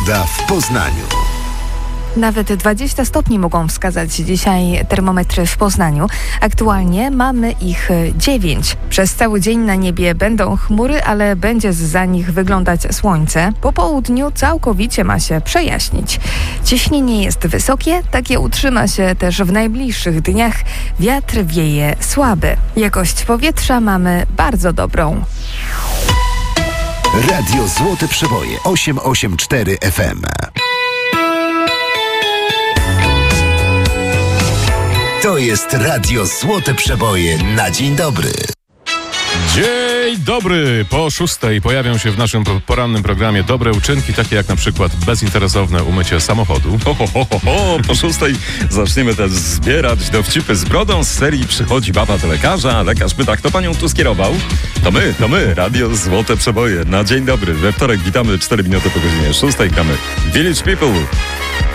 w Poznaniu. Nawet 20 stopni mogą wskazać dzisiaj termometry w Poznaniu. Aktualnie mamy ich 9. Przez cały dzień na niebie będą chmury, ale będzie zza nich wyglądać słońce. Po południu całkowicie ma się przejaśnić. Ciśnienie jest wysokie, takie utrzyma się też w najbliższych dniach. Wiatr wieje słaby. Jakość powietrza mamy bardzo dobrą. Radio Złote Przeboje 884 FM. To jest Radio Złote Przeboje na dzień dobry. Dzień dobry! Po 6:00 pojawią się w naszym porannym programie dobre uczynki, takie jak na przykład bezinteresowne umycie samochodu. Po 6:00 zaczniemy też zbierać dowcipy z brodą z serii Przychodzi baba do lekarza, a lekarz pyta, kto panią tu skierował? To my, Radio Złote Przeboje na dzień dobry. We wtorek witamy 4 minuty po godzinie 6:00. Gramy Village People.